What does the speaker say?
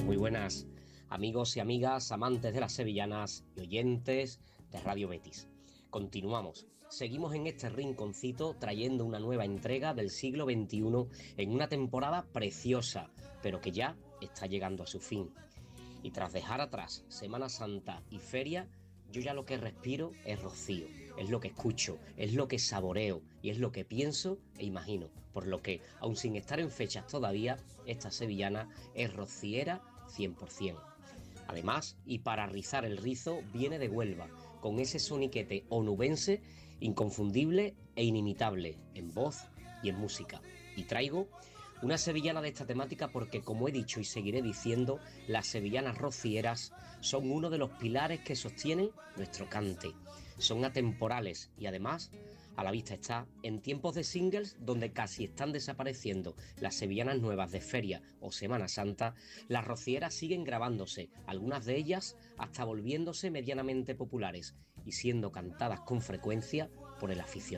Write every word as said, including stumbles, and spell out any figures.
Muy buenas, amigos y amigas, amantes de las sevillanas y oyentes de Radio Betis. Continuamos, seguimos en este rinconcito trayendo una nueva entrega del siglo veintiuno en una temporada preciosa, pero que ya está llegando a su fin. Y tras dejar atrás Semana Santa y Feria, yo ya lo que respiro es rocío, es lo que escucho, es lo que saboreo y es lo que pienso e imagino. Por lo que, aun sin estar en fechas todavía, esta sevillana es rociera cien por ciento. Además, y para rizar el rizo, viene de Huelva, con ese soniquete onubense inconfundible e inimitable en voz y en música. Y traigo una sevillana de esta temática porque, como he dicho y seguiré diciendo, las sevillanas rocieras son uno de los pilares que sostienen nuestro cante. Son atemporales y además, a la vista está, en tiempos de singles donde casi están desapareciendo las sevillanas nuevas de Feria o Semana Santa, las rocieras siguen grabándose, algunas de ellas hasta volviéndose medianamente populares y siendo cantadas con frecuencia por el aficionado.